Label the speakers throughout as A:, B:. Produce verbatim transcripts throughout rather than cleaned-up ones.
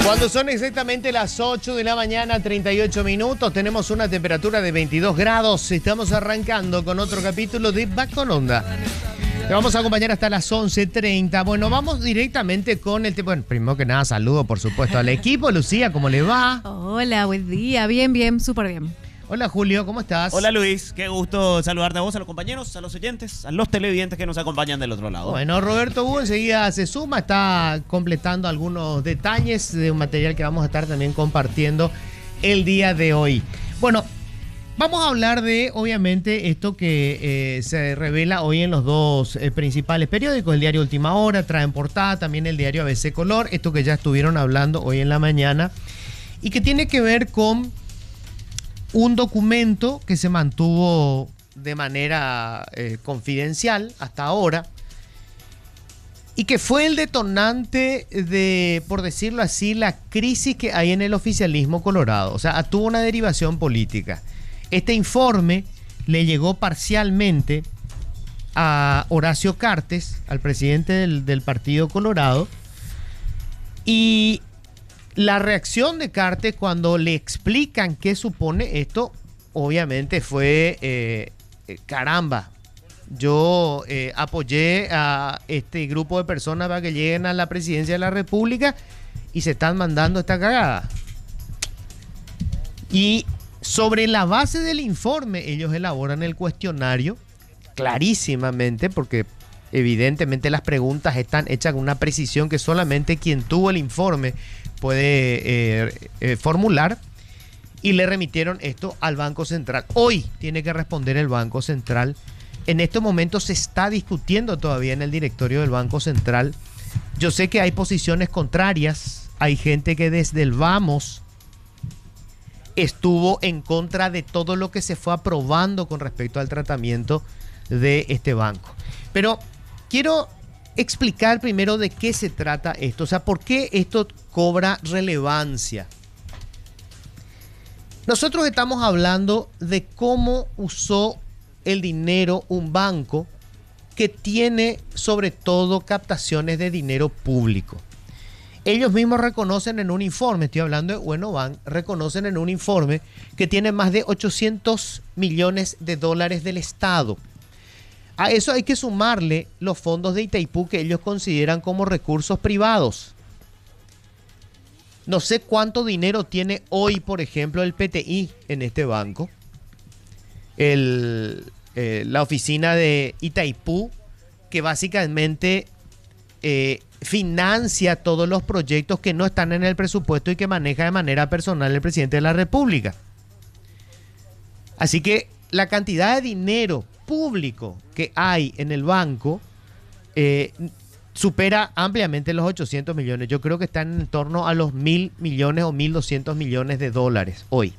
A: Cuando son exactamente las ocho de la mañana, treinta y ocho minutos, tenemos una temperatura de veintidós grados. Estamos arrancando con otro capítulo de Va con Onda. Te vamos a acompañar hasta las once treinta. Bueno, vamos directamente con el tema. Bueno, primero que nada, saludo, por supuesto, al equipo. Lucía, ¿cómo le va?
B: Hola, buen día. Bien, bien, súper bien.
A: Hola, Julio, ¿cómo estás?
C: Hola, Luis. Qué gusto saludarte a vos, a los compañeros, a los oyentes, a los televidentes que nos acompañan del otro lado.
A: Bueno, Roberto Hugo enseguida se suma, está completando algunos detalles de un material que vamos a estar también compartiendo el día de hoy. Bueno, vamos a hablar de, obviamente, esto que eh, se revela hoy en los dos eh, principales periódicos. El diario Última Hora trae en portada, también el diario A B C Color, esto que ya estuvieron hablando hoy en la mañana, y que tiene que ver con un documento que se mantuvo de manera eh, confidencial hasta ahora y que fue el detonante de, por decirlo así, la crisis que hay en el oficialismo colorado. O sea, tuvo una derivación política. Este informe le llegó parcialmente a Horacio Cartes, al presidente del, del Partido Colorado, y la reacción de Cartes cuando le explican qué supone esto, obviamente fue, eh, eh, caramba, yo eh, apoyé a este grupo de personas para que lleguen a la presidencia de la República y se están mandando esta cagada. Y sobre la base del informe, ellos elaboran el cuestionario clarísimamente, porque evidentemente las preguntas están hechas con una precisión que solamente quien tuvo el informe puede eh, eh, formular, y le remitieron esto al Banco Central. Hoy tiene que responder el Banco Central. En estos momentos se está discutiendo todavía en el directorio del Banco Central. Yo sé que hay posiciones contrarias, hay gente que desde el Vamos estuvo en contra de todo lo que se fue aprobando con respecto al tratamiento de este banco. Pero quiero explicar primero de qué se trata esto, o sea, por qué esto cobra relevancia. Nosotros estamos hablando de cómo usó el dinero un banco que tiene sobre todo captaciones de dinero público. Ellos mismos reconocen en un informe, estoy hablando de Buenobank, reconocen en un informe que tiene más de ochocientos millones de dólares del Estado. A eso hay que sumarle los fondos de Itaipú que ellos consideran como recursos privados. No sé cuánto dinero tiene hoy, por ejemplo, el P T I en este banco. El, eh, la oficina de Itaipú, que básicamente eh, financia todos los proyectos que no están en el presupuesto y que maneja de manera personal el presidente de la República. Así que la cantidad de dinero público que hay en el banco eh, supera ampliamente los ochocientos millones. Yo creo que están en torno a los mil millones o mil doscientos millones de dólares hoy.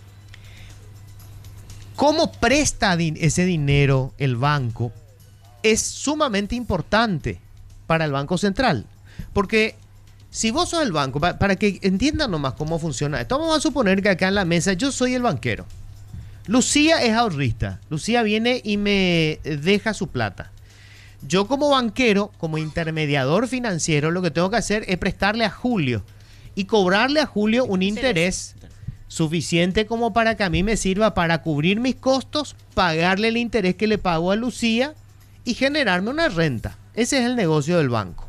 A: ¿Cómo presta ese dinero el banco? Es sumamente importante para el Banco Central. Porque si vos sos el banco, para, para que entiendan nomás cómo funciona esto, vamos a suponer que acá en la mesa yo soy el banquero. Lucía es ahorrista. Lucía viene y me deja su plata. Yo como banquero, como intermediador financiero, lo que tengo que hacer es prestarle a Julio y cobrarle a Julio un interés suficiente como para que a mí me sirva para cubrir mis costos, pagarle el interés que le pago a Lucía y generarme una renta. Ese es el negocio del banco.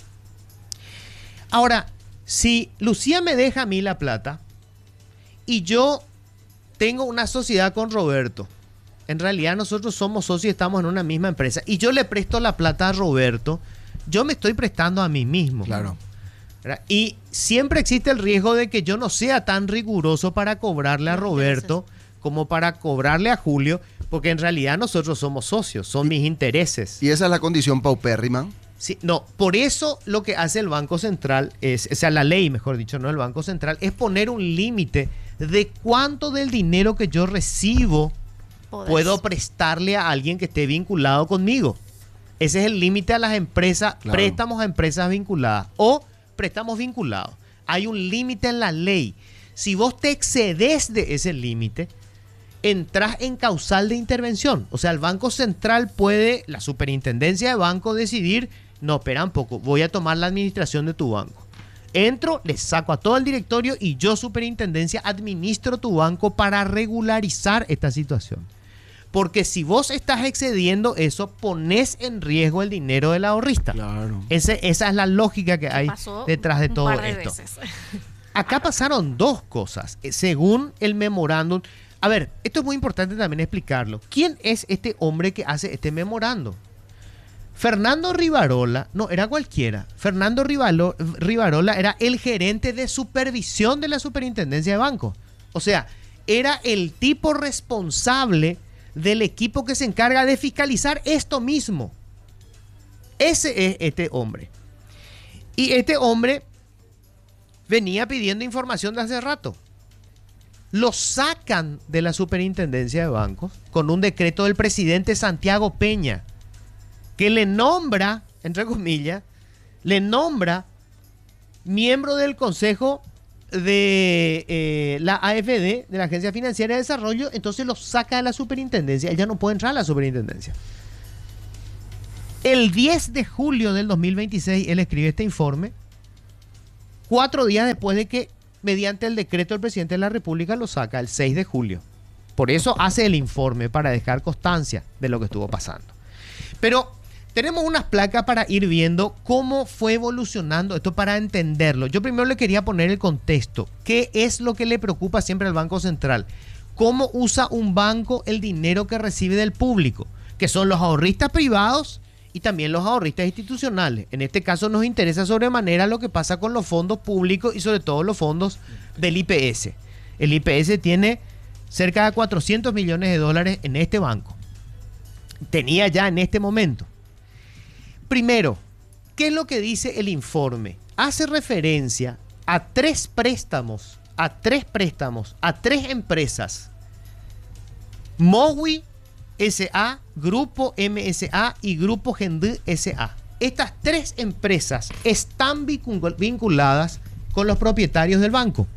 A: Ahora, si Lucía me deja a mí la plata y yo tengo una sociedad con Roberto, en realidad nosotros somos socios y estamos en una misma empresa, y yo le presto la plata a Roberto, yo me estoy prestando a mí mismo.
D: Claro.
A: ¿Verdad? Y siempre existe el riesgo de que yo no sea tan riguroso para cobrarle a Roberto como para cobrarle a Julio, porque en realidad nosotros somos socios, son mis intereses.
D: ¿Y esa es la condición paupérrima?
A: Sí, no, por eso lo que hace el Banco Central, es, o sea, la ley, mejor dicho, no el Banco Central, es poner un límite de cuánto del dinero que yo recibo Podés. puedo prestarle a alguien que esté vinculado conmigo. Ese es el límite a las empresas, claro. Préstamos a empresas vinculadas o préstamos vinculados. Hay un límite en la ley. Si vos te excedes de ese límite, entras en causal de intervención. O sea, el Banco Central puede, la superintendencia de banco, decidir, no, espera un poco, voy a tomar la administración de tu banco. Entro, le saco a todo el directorio y yo, superintendencia, administro tu banco para regularizar esta situación. Porque si vos estás excediendo eso, pones en riesgo el dinero del ahorrista.
C: Claro.
A: Ese, esa es la lógica que hay
B: Pasó
A: detrás de
B: un
A: todo
B: par de
A: esto.
B: veces.
A: Acá pasaron dos cosas, eh, según el memorándum. A ver, esto es muy importante también explicarlo. ¿Quién es este hombre que hace este memorándum? Fernando Rivarola, no, era cualquiera. Fernando Rivalo, Rivarola era el gerente de supervisión de la Superintendencia de Bancos. O sea, era el tipo responsable del equipo que se encarga de fiscalizar esto mismo. Ese es este hombre. Y este hombre venía pidiendo información de hace rato. Lo sacan de la Superintendencia de Bancos con un decreto del presidente Santiago Peña, que le nombra, entre comillas, le nombra miembro del Consejo de eh, la A F D, de la Agencia Financiera de Desarrollo. Entonces lo saca de la superintendencia. Él ya no puede entrar a la superintendencia. El diez de julio del dos mil veintiséis él escribe este informe, cuatro días después de que, mediante el decreto del presidente de la República, lo saca el seis de julio. Por eso hace el informe, para dejar constancia de lo que estuvo pasando. Pero tenemos unas placas para ir viendo cómo fue evolucionando esto, para entenderlo. Yo primero le quería poner el contexto. ¿Qué es lo que le preocupa siempre al Banco Central? ¿Cómo usa un banco el dinero que recibe del público? Que son los ahorristas privados y también los ahorristas institucionales. En este caso nos interesa sobremanera lo que pasa con los fondos públicos y sobre todo los fondos del I P S. El I P S tiene cerca de cuatrocientos millones de dólares en este banco. Tenía ya en este momento. Primero, ¿qué es lo que dice el informe? Hace referencia a tres préstamos, a tres préstamos, a tres empresas. Mowi S A, Grupo M S A y Grupo Gendú S A. Estas tres empresas están vinculadas con los propietarios del banco.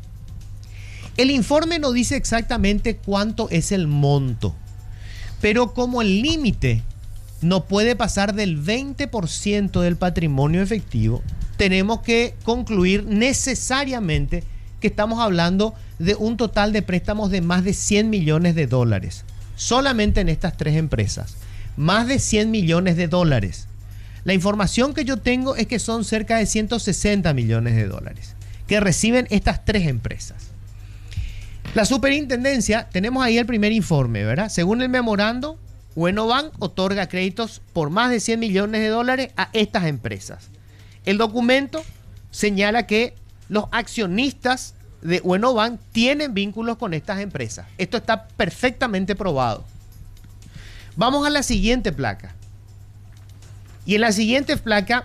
A: El informe no dice exactamente cuánto es el monto, pero como el límite no puede pasar del veinte por ciento del patrimonio efectivo, tenemos que concluir necesariamente que estamos hablando de un total de préstamos de más de cien millones de dólares. Solamente en estas tres empresas. Más de cien millones de dólares. La información que yo tengo es que son cerca de ciento sesenta millones de dólares que reciben estas tres empresas. La superintendencia, tenemos ahí el primer informe, ¿verdad? Según el memorando, Uenobank otorga créditos por más de cien millones de dólares a estas empresas. El documento señala que los accionistas de Uenobank tienen vínculos con estas empresas. Esto está perfectamente probado. Vamos a la siguiente placa. Y en la siguiente placa,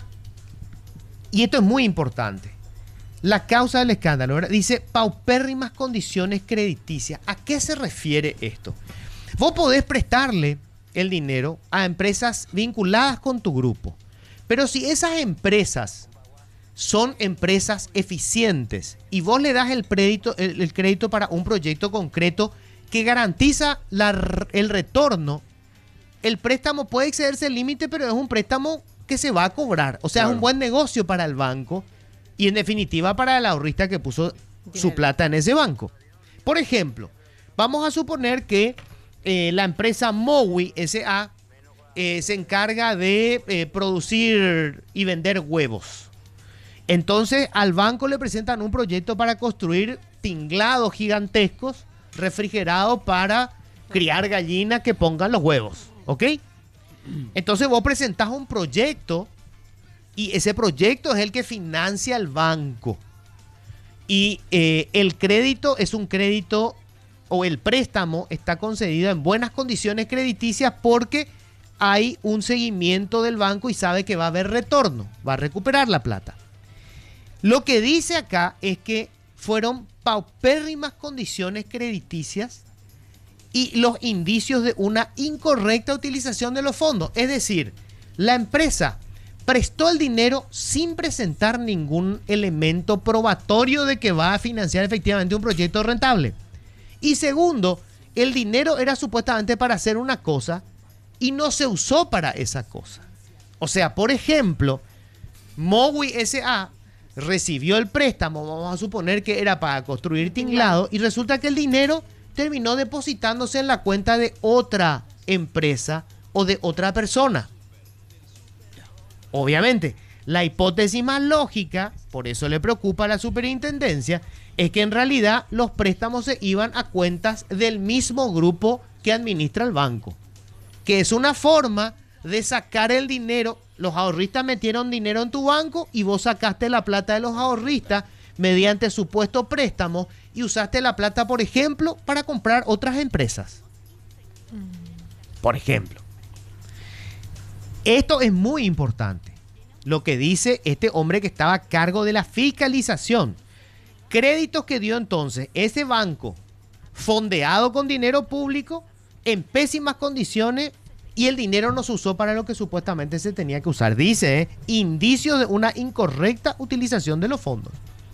A: y esto es muy importante, la causa del escándalo, ¿verdad? Dice paupérrimas condiciones crediticias. ¿A qué se refiere esto? Vos podés prestarle el dinero a empresas vinculadas con tu grupo, pero si esas empresas son empresas eficientes y vos le das el crédito, el, el crédito para un proyecto concreto que garantiza la, el retorno, el préstamo puede excederse el límite, pero es un préstamo que se va a cobrar. O sea, claro, es un buen negocio para el banco y en definitiva para el ahorrista que puso Dinero. su plata en ese banco. Por ejemplo, vamos a suponer que eh, la empresa Mowi S A eh, se encarga de eh, producir y vender huevos. Entonces al banco le presentan un proyecto para construir tinglados gigantescos refrigerados para criar gallinas que pongan los huevos, ¿ok? Entonces vos presentás un proyecto y ese proyecto es el que financia el banco. Y eh, el crédito es un crédito, o el préstamo está concedido en buenas condiciones crediticias porque hay un seguimiento del banco y sabe que va a haber retorno, va a recuperar la plata. Lo que dice acá es que fueron paupérrimas condiciones crediticias y los indicios de una incorrecta utilización de los fondos. Es decir, la empresa prestó el dinero sin presentar ningún elemento probatorio de que va a financiar efectivamente un proyecto rentable. Y segundo, el dinero era supuestamente para hacer una cosa y no se usó para esa cosa. O sea, por ejemplo, Mowi S A recibió el préstamo, vamos a suponer que era para construir tinglado, y resulta que el dinero terminó depositándose en la cuenta de otra empresa o de otra persona. Obviamente, la hipótesis más lógica, por eso le preocupa a la superintendencia, es que en realidad los préstamos se iban a cuentas del mismo grupo que administra el banco, que es una forma de sacar el dinero. Los ahorristas metieron dinero en tu banco y vos sacaste la plata de los ahorristas mediante supuesto préstamo y usaste la plata, por ejemplo, para comprar otras empresas. Por ejemplo. Esto es muy importante. Lo que dice este hombre que estaba a cargo de la fiscalización. Créditos que dio entonces ese banco, fondeado con dinero público, en pésimas condiciones, y el dinero no se usó para lo que supuestamente se tenía que usar. Dice, ¿eh? indicios de una incorrecta utilización de los fondos.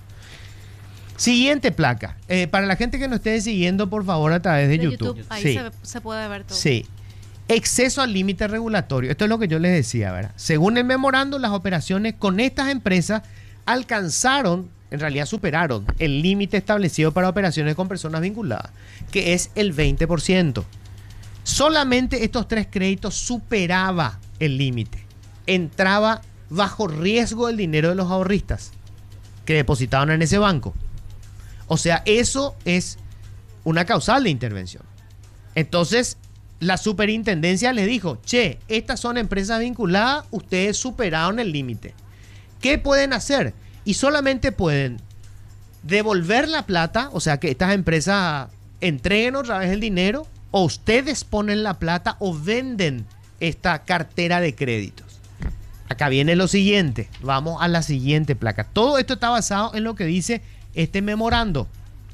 A: Siguiente placa. Eh, para la gente que nos esté siguiendo, por favor, a través de, de YouTube.
B: YouTube. Ahí
A: sí.
B: se, se puede ver todo.
A: Sí. Exceso al límite regulatorio. Esto es lo que yo les decía, ¿verdad? Según el memorando, las operaciones con estas empresas alcanzaron, en realidad superaron, el límite establecido para operaciones con personas vinculadas, que es el veinte por ciento. Solamente estos tres créditos superaba el límite. Entraba bajo riesgo el dinero de los ahorristas que depositaban en ese banco. O sea, eso es una causal de intervención. Entonces, la superintendencia le dijo, che, estas son empresas vinculadas, ustedes superaron el límite. ¿Qué pueden hacer? Y solamente pueden devolver la plata, o sea, que estas empresas entreguen otra vez el dinero, o ustedes ponen la plata o venden esta cartera de créditos. Acá viene lo siguiente. Vamos a la siguiente placa. Todo esto está basado en lo que dice este memorando.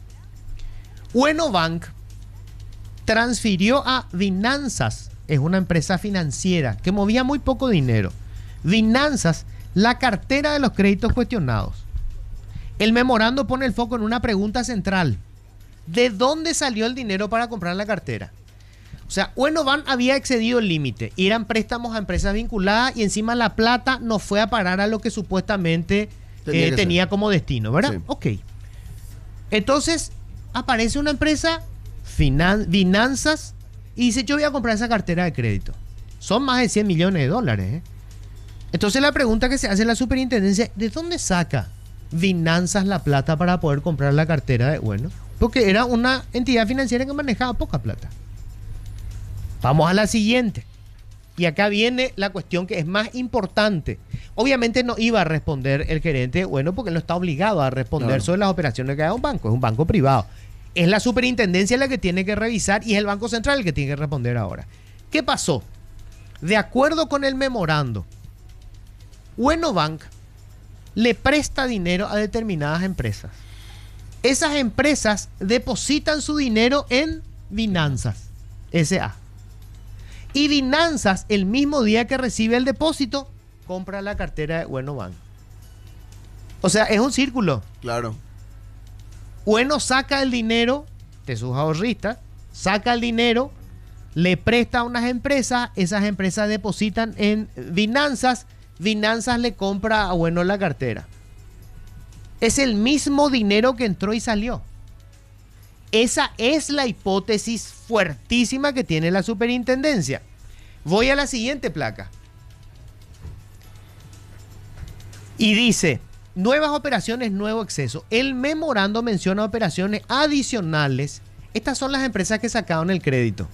A: Ueno Bank transfirió a Vinanzas, es una empresa financiera que movía muy poco dinero. Vinanzas, la cartera de los créditos cuestionados. El memorando pone el foco en una pregunta central. ¿De dónde salió el dinero para comprar la cartera? O sea, Ueno Bank había excedido el límite. Eran préstamos a empresas vinculadas y encima la plata no fue a parar a lo que supuestamente tenía, eh, que tenía como destino, ¿verdad? Sí. Ok. Entonces, aparece una empresa, Finan- Vinanzas, y dice, yo voy a comprar esa cartera de crédito. Son más de cien millones de dólares, ¿eh? Entonces la pregunta que se hace en la superintendencia, ¿de dónde saca Vinanzas la plata para poder comprar la cartera de Ueno? Porque era una entidad financiera que manejaba poca plata. Vamos a la siguiente. Y acá viene la cuestión que es más importante. Obviamente no iba a responder el gerente de Ueno porque él no está obligado a responder claro. sobre las operaciones que haga un banco. Es un banco privado. Es la superintendencia la que tiene que revisar y es el Banco Central el que tiene que responder ahora. ¿Qué pasó? De acuerdo con el memorando, Ueno Bank le presta dinero a determinadas empresas. Esas empresas depositan su dinero en Vinanzas S A Y Vinanzas, el mismo día que recibe el depósito, compra la cartera de Ueno Bank. O sea, es un círculo.
D: Claro.
A: Ueno saca el dinero de sus ahorristas, saca el dinero, le presta a unas empresas, esas empresas depositan en Vinanzas, Vinanzas le compra a Ueno la cartera. Es el mismo dinero que entró y salió. Esa es la hipótesis fuertísima que tiene la superintendencia. Voy a la siguiente placa. Y dice, nuevas operaciones, nuevo exceso. El memorando menciona operaciones adicionales. Estas son las empresas que sacaron el crédito.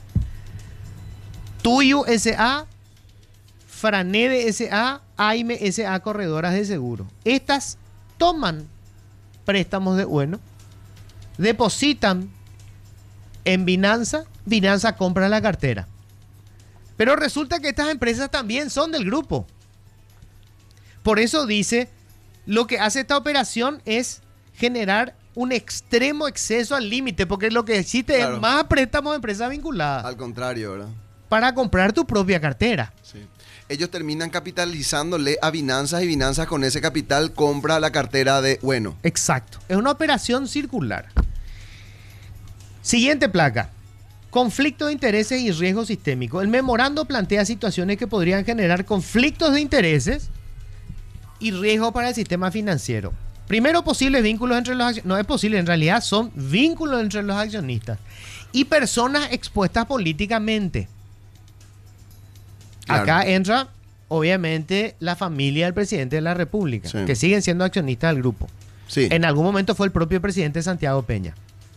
A: Tuyu S A, Franede S A, Aime S A Corredoras de Seguro. Estas toman préstamos de Ueno, depositan en Vinanza, Vinanza compra la cartera. Pero resulta que estas empresas también son del grupo. Por eso dice, lo que hace esta operación es generar un extremo exceso al límite, porque lo que existe claro. es más préstamos de empresas vinculadas.
D: Al contrario, ¿verdad?
A: Para comprar tu propia cartera.
D: Sí. Ellos terminan capitalizándole a Vinanzas y Vinanzas con ese capital compra la cartera de Ueno.
A: Exacto. Es una operación circular. Siguiente placa. Conflicto de intereses y riesgo sistémico. El memorando plantea situaciones que podrían generar conflictos de intereses y riesgo para el sistema financiero. Primero, posibles vínculos entre los accionistas. No es posible, en realidad son vínculos entre los accionistas y personas expuestas políticamente.
D: Claro.
A: Acá entra, obviamente, la familia del presidente de la República,
D: Sí.
A: que siguen siendo accionistas del grupo.
D: Sí.
A: En algún momento fue el propio presidente Santiago Peña.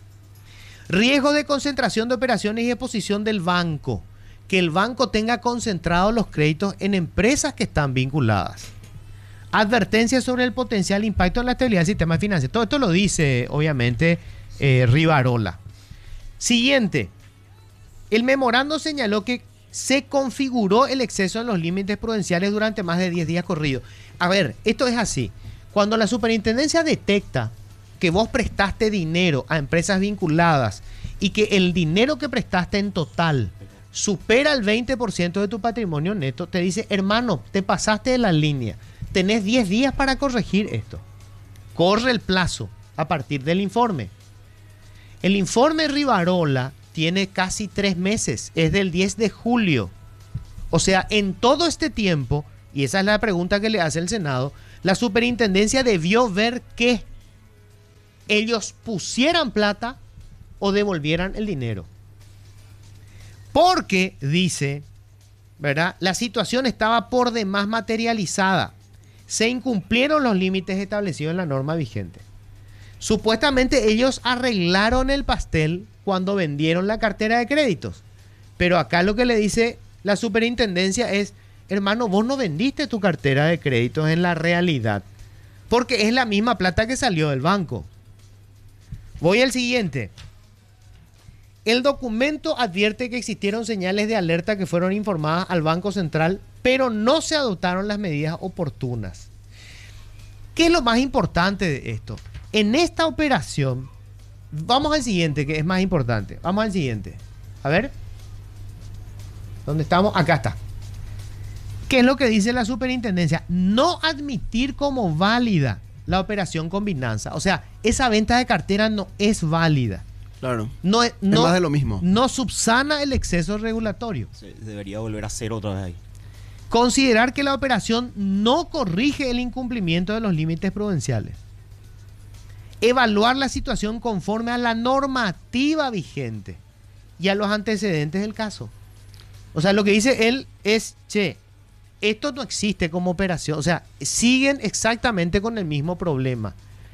A: Riesgo de concentración de operaciones y exposición del banco. Que el banco tenga concentrados los créditos en empresas que están vinculadas. Advertencias sobre el potencial impacto en la estabilidad del sistema financiero. Todo esto lo dice, obviamente, eh, Rivarola. Siguiente. El memorando señaló que se configuró el exceso en los límites prudenciales durante más de diez días corridos. A ver, esto es así. Cuando la superintendencia detecta que vos prestaste dinero a empresas vinculadas y que el dinero que prestaste en total supera el veinte por ciento de tu patrimonio neto, te dice, hermano, te pasaste de la línea. Tenés diez días para corregir esto. Corre el plazo a partir del informe. El informe Rivarola tiene casi tres meses, es del diez de julio. O sea, en todo este tiempo, y esa es la pregunta que le hace el Senado, la superintendencia debió ver que ellos pusieran plata o devolvieran el dinero. Porque, dice, ¿verdad? La situación estaba por demás materializada. Se incumplieron los límites establecidos en la norma vigente. Supuestamente ellos arreglaron el pastel cuando vendieron la cartera de créditos. Pero acá lo que le dice la superintendencia es, hermano, vos no vendiste tu cartera de créditos en la realidad. Porque es la misma plata que salió del banco. Voy al siguiente. El documento advierte que existieron señales de alerta que fueron informadas al Banco Central, pero no se adoptaron las medidas oportunas. ¿Qué es lo más importante de esto? En esta operación, vamos al siguiente, que es más importante. Vamos al siguiente. A ver. ¿Dónde estamos? Acá está. ¿Qué es lo que dice la superintendencia? No admitir como válida la operación con Binance. O sea, esa venta de cartera no es válida.
D: Claro.
A: No, es, no,
D: es más de lo mismo.
A: No subsana el exceso regulatorio.
C: Se debería volver a cero otra vez ahí.
A: Considerar que la operación no corrige el incumplimiento de los límites prudenciales. Evaluar la situación conforme a la normativa vigente y a los antecedentes del caso. O sea, lo que dice él es, che, esto no existe como operación. O sea, siguen exactamente con el mismo problema.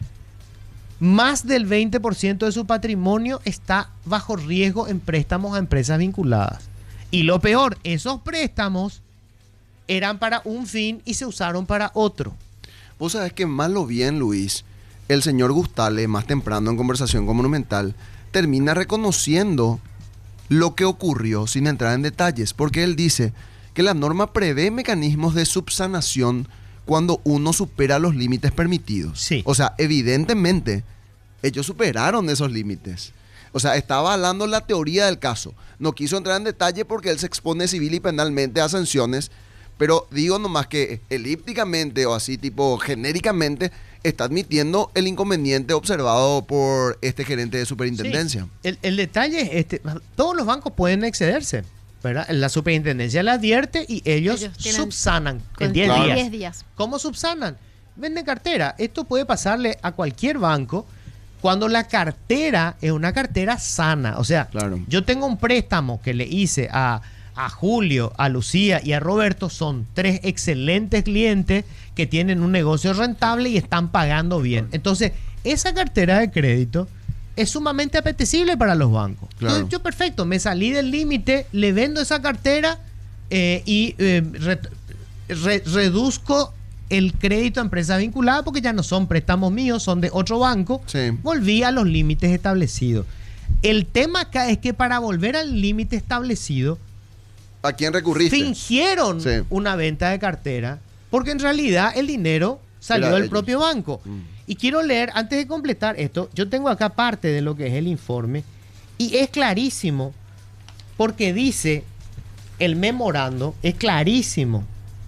A: Más del veinte por ciento de su patrimonio está bajo riesgo en préstamos a empresas vinculadas. Y lo peor, esos préstamos eran para un fin y se usaron para otro.
D: Vos sabés que mal o bien, Luis, el señor Gustale, más temprano en conversación con Monumental, termina reconociendo lo que ocurrió sin entrar en detalles, porque él dice que la norma prevé mecanismos de subsanación cuando uno supera los límites permitidos.
A: Sí.
D: O sea, evidentemente, ellos superaron esos límites. O sea, estaba hablando la teoría del caso. No quiso entrar en detalle porque él se expone civil y penalmente a sanciones, pero digo nomás que elípticamente o así tipo genéricamente está admitiendo el inconveniente observado por este gerente de superintendencia.
A: Sí. El, el detalle es este, todos los bancos pueden excederse, ¿verdad? La superintendencia le advierte y ellos,
B: Ellos tienen
A: subsanan en
B: con
A: diez
D: Claro.
A: días.
B: diez días.
A: ¿Cómo subsanan? Venden cartera. Esto puede pasarle a cualquier banco cuando la cartera es una cartera sana. O sea,
D: Claro.
A: yo tengo un préstamo que le hice a, a Julio, a Lucía y a Roberto. Son tres excelentes clientes que tienen un negocio rentable y están pagando bien. Entonces, esa cartera de crédito es sumamente apetecible para los bancos.
D: Claro.
A: Entonces, yo perfecto, me salí del límite, le vendo esa cartera eh, y eh, re- re- reduzco el crédito a empresas vinculadas porque ya no son préstamos míos, son de otro banco.
D: Sí.
A: Volví a los límites establecidos. El tema acá es que para volver al límite establecido,
D: ¿A quién recurriste?
A: fingieron
D: Sí.
A: una venta de cartera porque en realidad el dinero salió
D: Era de
A: del
D: ellos.
A: propio banco.
D: Mm.
A: Y quiero leer, antes de completar esto, yo tengo acá parte de lo que es el informe y es clarísimo porque dice el memorando, es clarísimo.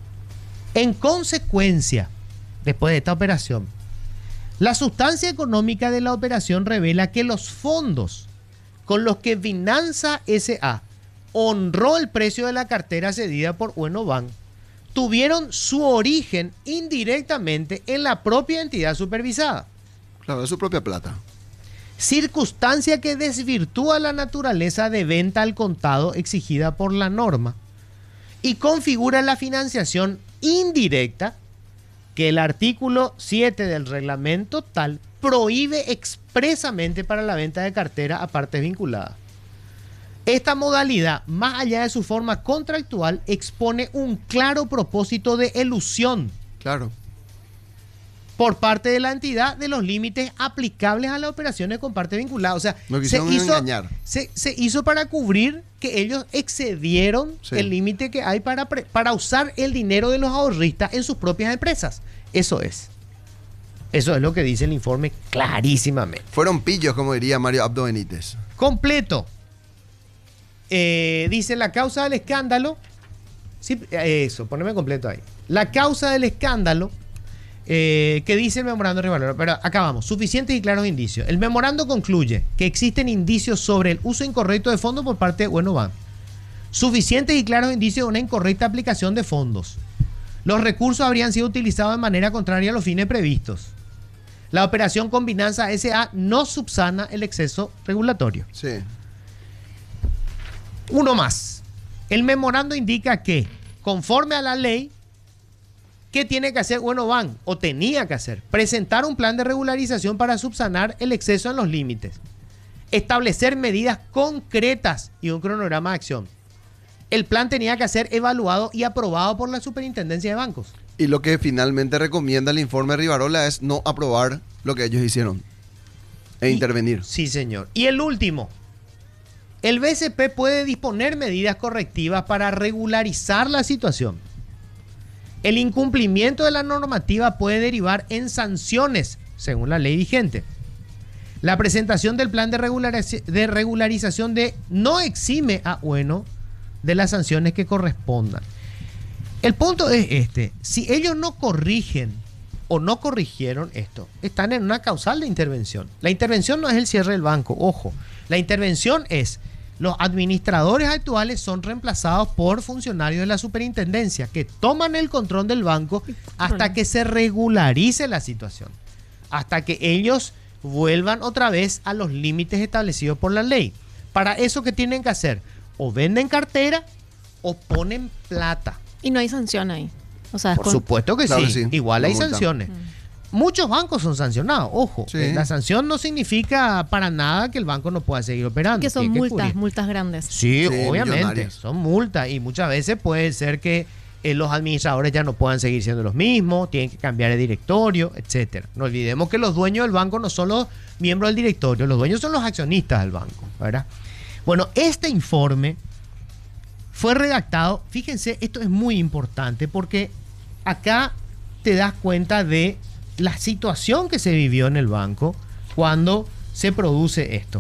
A: En consecuencia, después de esta operación, la sustancia económica de la operación revela que los fondos con los que Binance S A honró el precio de la cartera cedida por Uenobank tuvieron su origen indirectamente en la propia entidad supervisada.
D: Claro, es su propia plata.
A: Circunstancia que desvirtúa la naturaleza de venta al contado exigida por la norma y configura la financiación indirecta que el artículo siete del reglamento tal prohíbe expresamente para la venta de cartera a partes vinculadas. Esta modalidad, más allá de su forma contractual, expone un claro propósito de elusión
D: Claro.
A: por parte de la entidad de los límites aplicables a las operaciones con parte vinculada. O sea,
D: No
A: se
D: quisieron
A: hizo,
D: engañar.
A: se, se hizo para cubrir que ellos excedieron
D: Sí.
A: el límite que hay para, pre- para usar el dinero de los ahorristas en sus propias empresas. Eso es. Eso es lo que dice el informe clarísimamente.
D: Fueron pillos, como diría Mario Abdo Benítez.
A: Completo. Eh, dice la causa del escándalo. Sí, eso, poneme completo ahí. La causa del escándalo eh, que dice el memorando de Rivalora. Pero acá vamos. Suficientes y claros indicios. El memorando concluye que existen indicios sobre el uso incorrecto de fondos por parte de Bueno Bank. Suficientes y claros indicios de una incorrecta aplicación de fondos. Los recursos habrían sido utilizados de manera contraria a los fines previstos. La operación con Binanza S A no subsana el exceso regulatorio.
D: Sí.
A: Uno más. El memorando indica que, conforme a la ley, ¿qué tiene que hacer Bueno Bank? O tenía que hacer. Presentar un plan de regularización para subsanar el exceso en los límites. Establecer medidas concretas y un cronograma de acción. El plan tenía que ser evaluado y aprobado por la Superintendencia de Bancos.
D: Y lo que finalmente recomienda el informe de Rivarola es no aprobar lo que ellos hicieron e
A: Y-
D: intervenir.
A: Sí, señor. Y el último. El B C P puede disponer medidas correctivas para regularizar la situación. El incumplimiento de la normativa puede derivar en sanciones, según la ley vigente. La presentación del plan de, regulariz- de regularización de no exime a Bueno de las sanciones que correspondan. El punto es este: si ellos no corrigen o no corrigieron esto, están en una causal de intervención. La intervención no es el cierre del banco, ojo. La intervención es: los administradores actuales son reemplazados por funcionarios de la superintendencia que toman el control del banco hasta que se regularice la situación, hasta que ellos vuelvan otra vez a los límites establecidos por la ley. Para eso, ¿qué tienen que hacer? O venden cartera o ponen plata.
B: Y no hay sanción ahí. O sea, es
A: Por
B: con-
A: supuesto que,
D: Claro
A: sí.
D: que sí.
A: Igual hay
D: Multa.
A: sanciones. Muchos bancos son sancionados, ojo.
D: Sí.
A: Eh, La sanción no significa para nada que el banco no pueda seguir operando.
B: que son
A: Tiene que
B: multas,
A: cubrir.
B: multas grandes.
A: Sí,
D: Sí,
A: obviamente.
D: millonarias.
A: Son multas y muchas veces puede ser que eh, los administradores ya no puedan seguir siendo los mismos, tienen que cambiar de directorio, etcétera. No olvidemos que los dueños del banco no son los miembros del directorio, los dueños son los accionistas del banco, ¿verdad? Bueno, este informe fue redactado, fíjense, esto es muy importante porque acá te das cuenta de la situación que se vivió en el banco cuando se produce esto.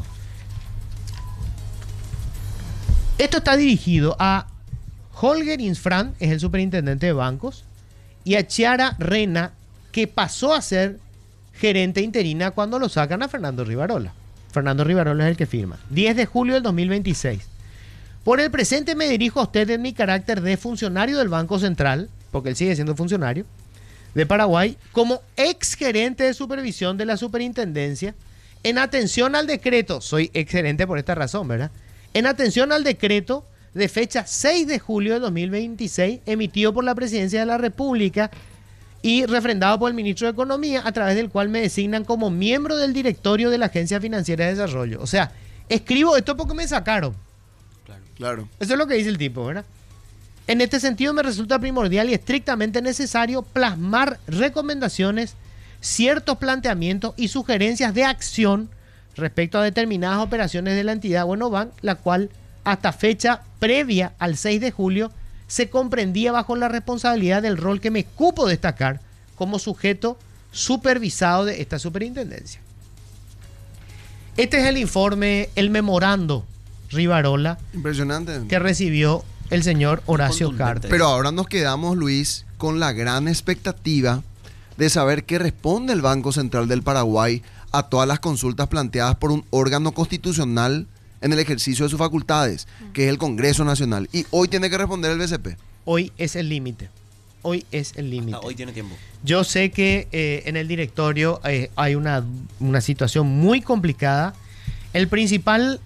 A: Esto está dirigido a Holger Insfran, es el superintendente de bancos, y a Chiara Rena, que pasó a ser gerente interina cuando lo sacan a Fernando Rivarola. Fernando Rivarola es el que firma. diez de julio del dos mil veintiséis. Por el presente me dirijo a usted en mi carácter de funcionario del Banco Central, porque él sigue siendo funcionario, de Paraguay, como ex gerente de supervisión de la superintendencia, en atención al decreto, soy ex gerente por esta razón, ¿verdad? En atención al decreto de fecha seis de julio de dos mil veintiséis, emitido por la Presidencia de la República y refrendado por el Ministro de Economía, a través del cual me designan como miembro del directorio de la Agencia Financiera de Desarrollo. O sea, escribo esto porque me sacaron.
D: Claro.
A: Eso es lo que dice el tipo, ¿verdad? En este sentido me resulta primordial y estrictamente necesario plasmar recomendaciones, ciertos planteamientos y sugerencias de acción respecto a determinadas operaciones de la entidad Bueno Bank, la cual hasta fecha previa al seis de julio se comprendía bajo la responsabilidad del rol que me cupo destacar como sujeto supervisado de esta superintendencia. Este es el informe, el memorando Rivarola
D: Impresionante.
A: que recibió el señor Horacio
C: Contundente.
A: Carter.
D: Pero ahora nos quedamos, Luis, con la gran expectativa de saber qué responde el Banco Central del Paraguay a todas las consultas planteadas por un órgano constitucional en el ejercicio de sus facultades, que es el Congreso Nacional. Y hoy tiene que responder el B C P.
A: Hoy es el límite. hoy es el límite.
C: Hasta hoy tiene tiempo.
A: Yo sé que eh, en el directorio eh, hay una, una situación muy complicada. El principal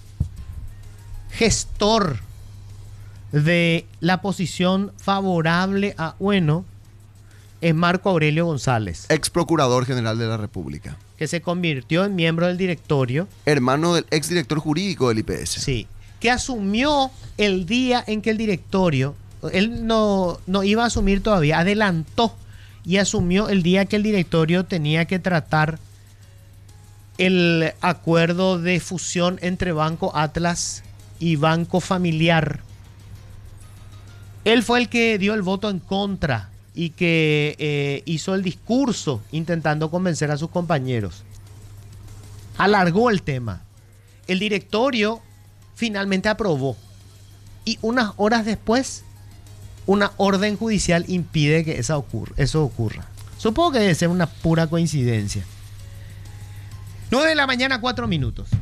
A: gestor de la posición favorable a Bueno es Marco Aurelio González,
D: Ex Procurador General de la República.
A: que se convirtió en miembro del directorio.
D: Hermano del ex director jurídico del I P S.
A: Sí, que asumió el día en que el directorio, él no, no iba a asumir todavía, adelantó y asumió el día que el directorio tenía que tratar el acuerdo de fusión entre Banco Atlas y Banco Familiar. Él fue el que dio el voto en contra y que eh, hizo el discurso intentando convencer a sus compañeros. Alargó el tema. El directorio finalmente aprobó y unas horas después una orden judicial impide que esa ocurra, eso ocurra. Supongo que debe ser una pura coincidencia. nueve de la mañana, cuatro minutos.